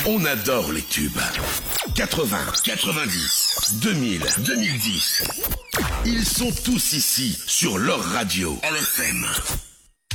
On adore les tubes. 80, 90, 2000, 2010. Ils sont tous ici sur leur radio LFM.